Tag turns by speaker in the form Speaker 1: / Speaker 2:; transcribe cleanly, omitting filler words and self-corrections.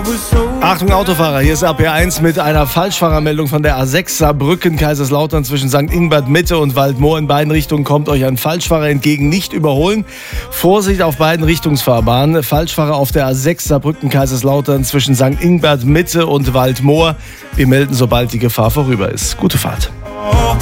Speaker 1: Achtung Autofahrer, hier ist AP1 mit einer Falschfahrermeldung von der A6 Saarbrücken Kaiserslautern zwischen St. Ingbert Mitte und Waldmoor. In beiden Richtungen kommt euch ein Falschfahrer entgegen, nicht überholen. Vorsicht auf beiden Richtungsfahrbahnen. Falschfahrer auf der A6 Saarbrücken Kaiserslautern zwischen St. Ingbert Mitte und Waldmoor. Wir melden, sobald die Gefahr vorüber ist. Gute Fahrt.